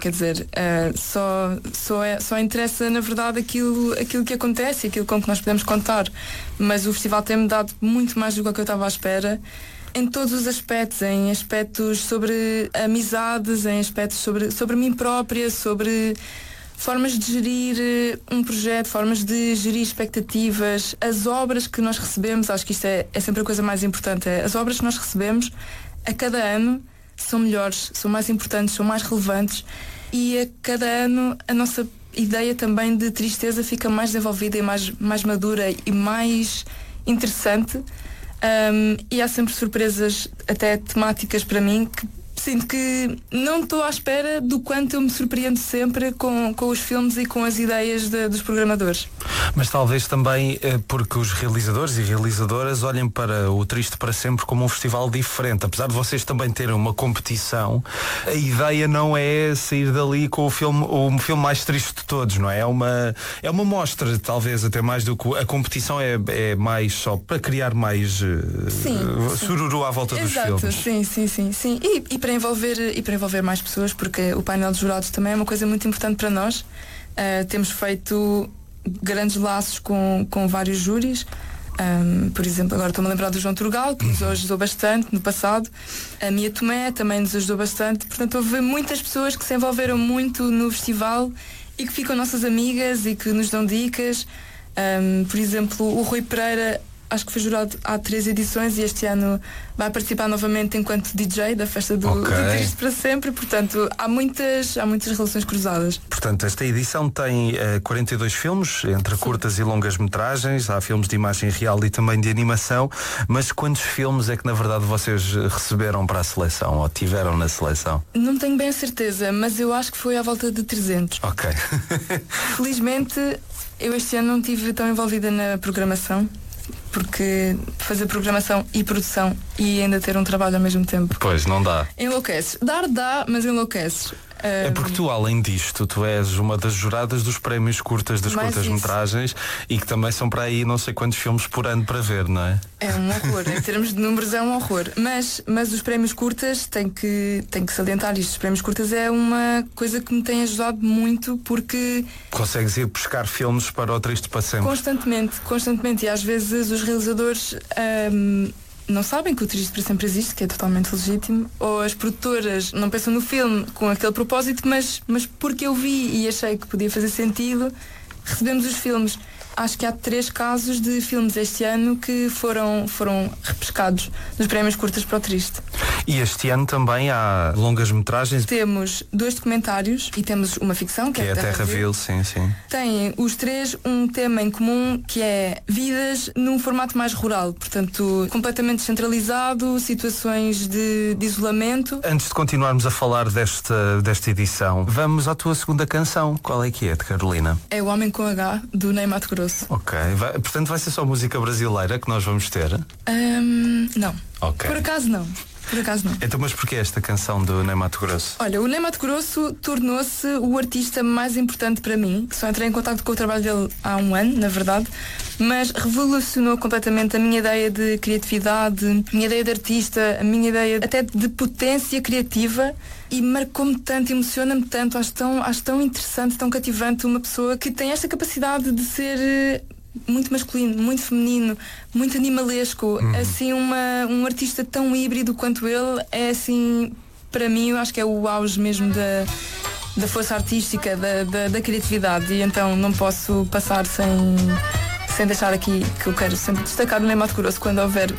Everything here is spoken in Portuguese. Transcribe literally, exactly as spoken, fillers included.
quer dizer, uh, só, só, é, só interessa na verdade aquilo, aquilo que acontece, aquilo com que nós podemos contar. Mas o festival tem-me dado muito mais do que eu estava à espera, em todos os aspectos, em aspectos sobre amizades, em aspectos sobre, sobre mim própria, sobre formas de gerir um projeto, formas de gerir expectativas, as obras que nós recebemos. Acho que isto é, é sempre a coisa mais importante, é, as obras que nós recebemos a cada ano são melhores, são mais importantes, são mais relevantes, e a cada ano a nossa ideia também de tristeza fica mais desenvolvida e mais, mais madura e mais interessante. Um, e há sempre surpresas até temáticas para mim que sinto que não estou à espera do quanto eu me surpreendo sempre com, com os filmes e com as ideias de, dos programadores. Mas talvez também eh, porque os realizadores e realizadoras olhem para o Triste para Sempre como um festival diferente. Apesar de vocês também terem uma competição, a ideia não é sair dali com o filme, o filme mais triste de todos, não é? É uma, é uma mostra, talvez até mais do que a competição é, é mais só para criar mais uh, sim, sururu à volta Exato, dos filmes. Sim, sim, sim, sim. E, e para envolver e para envolver mais pessoas, porque o painel de jurados também é uma coisa muito importante para nós. Uh, temos feito grandes laços com, com vários júris. Um, por exemplo, agora estou-me a lembrar do João Turgal, que nos ajudou bastante no passado. A Mia Tomé também nos ajudou bastante. Portanto, houve muitas pessoas que se envolveram muito no festival e que ficam nossas amigas e que nos dão dicas. Um, por exemplo, o Rui Pereira, acho que foi jurado há três edições e este ano vai participar novamente enquanto D J da festa do, okay. do Triste para Sempre. Portanto, há muitas, há muitas relações cruzadas. Portanto, esta edição tem uh, quarenta e dois filmes, entre Sim. curtas e longas metragens. Há filmes de imagem real e também de animação. Mas quantos filmes é que na verdade vocês receberam para a seleção ou tiveram na seleção? Não tenho bem a certeza, mas eu acho que foi à volta de trezentos. Ok. Felizmente eu este ano não estive tão envolvida na programação, porque fazer programação e produção e ainda ter um trabalho ao mesmo tempo, pois, não dá. Enlouqueces. Dar dá, mas enlouqueces. É porque tu, além disto, tu és uma das juradas dos prémios curtas das curtas-metragens e que também são para aí não sei quantos filmes por ano para ver, não é? É um horror, em termos de números é um horror. Mas, mas os prémios curtas, tem que, tem que salientar isto. Os prémios curtas é uma coisa que me tem ajudado muito, porque consegues ir buscar filmes para o Triste para Sempre. Constantemente, constantemente. E às vezes os realizadores um, não sabem que o Triste para Sempre existe, que é totalmente legítimo, ou as produtoras não pensam no filme com aquele propósito, mas, mas porque eu vi e achei que podia fazer sentido, recebemos os filmes. Acho que há três casos de filmes este ano que foram, foram repescados nos prémios curtas para o Triste. E este ano também há longas metragens? Temos dois documentários e temos uma ficção, que, que é a Terra Vil, sim, sim. Têm os três um tema em comum, que é vidas num formato mais rural, portanto completamente descentralizado, situações de, de isolamento. Antes de continuarmos a falar desta, desta edição, vamos à tua segunda canção. Qual é que é, de Carolina? É O Homem com H, do Ney Matogrosso. Ok, vai, portanto vai ser só música brasileira que nós vamos ter? Um, não, okay. Por acaso não. Por acaso não. Então, mas porquê esta canção do Ney Matogrosso? Olha, o Ney Matogrosso tornou-se o artista mais importante para mim. Só entrei em contato com o trabalho dele há um ano, na verdade, mas revolucionou completamente a minha ideia de criatividade, a minha ideia de artista, a minha ideia até de potência criativa, e marcou-me tanto, emociona-me tanto. Acho tão, acho tão interessante, tão cativante uma pessoa que tem esta capacidade de ser muito masculino, muito feminino, muito animalesco. Uhum. Assim, uma, um artista tão híbrido quanto ele é, assim, para mim, eu acho que é o auge mesmo da, da força artística, da, da, da criatividade. E então não posso passar sem, sem deixar aqui que eu quero sempre destacar o Ney Matogrosso quando houver